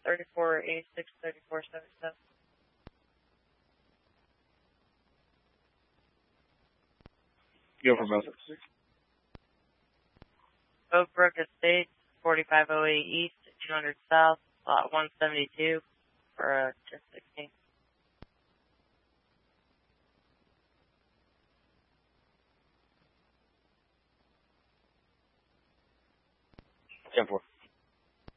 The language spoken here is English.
3486 3477. Go for both. Oak Brook Estates, 4508 East, 200 South, lot 172 for 1016. 10-4.